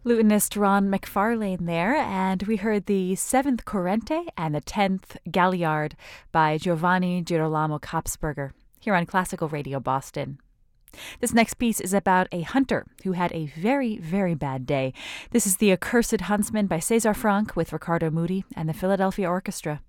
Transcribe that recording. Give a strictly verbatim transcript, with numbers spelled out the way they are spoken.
Lutenist Ron McFarlane there, and we heard the seventh Corrente and the tenth Galliard by Giovanni Girolamo Kopsberger here on Classical Radio Boston. This next piece is about a hunter who had a very, very bad day. This is The Accursed Huntsman by César Franck with Ricardo Muti and the Philadelphia Orchestra.